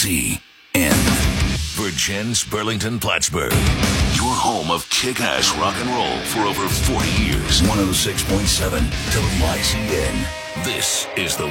WICN. Virgins, Burlington, Plattsburgh. Your home of kick-ass rock and roll for over 40 years. 106.7 WICN. This is the